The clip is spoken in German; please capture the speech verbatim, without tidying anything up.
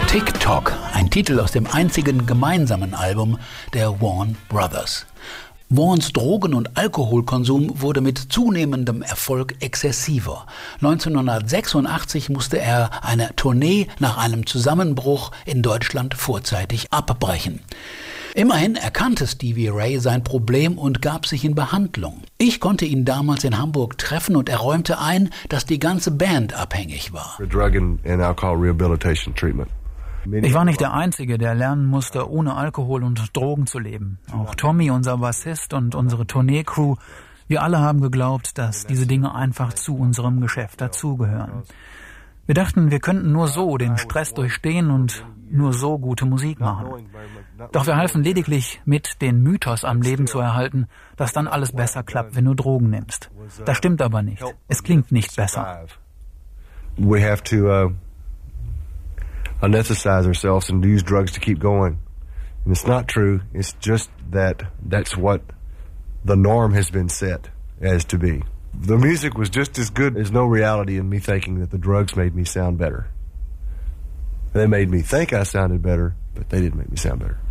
Tick-Tock, ein Titel aus dem einzigen gemeinsamen Album der Warn Brothers. Warns Drogen- und Alkoholkonsum wurde mit zunehmendem Erfolg exzessiver. neunzehnhundertsechsundachtzig musste er eine Tournee nach einem Zusammenbruch in Deutschland vorzeitig abbrechen. Immerhin erkannte Stevie Ray sein Problem und gab sich in Behandlung. Ich konnte ihn damals in Hamburg treffen und er räumte ein, dass die ganze Band abhängig war. Ich war nicht der Einzige, der lernen musste, ohne Alkohol und Drogen zu leben. Auch Tommy, unser Bassist, und unsere Tournee-Crew, wir alle haben geglaubt, dass diese Dinge einfach zu unserem Geschäft dazugehören. Wir dachten, wir könnten nur so den Stress durchstehen und nur so gute Musik machen. Doch wir halfen lediglich mit, den Mythos am Leben zu erhalten, dass dann alles besser klappt, wenn du Drogen nimmst. Das stimmt aber nicht. Es klingt nicht besser. We have to uh, anesthetize ourselves and use drugs to keep going. And it's not true. It's just that that's what the norm has been set as to be. The music was just as good as no reality in me thinking that the drugs made me sound better. They made me think I sounded better, but they didn't make me sound better.